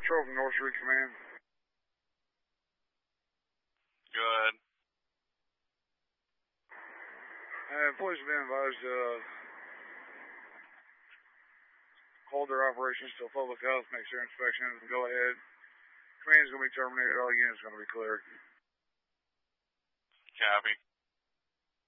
Patrol from North Street Command. Go ahead. Employees have been advised to hold their operations till public health makes their inspection and go ahead. Command is going to be terminated. All units are going to be cleared. Copy.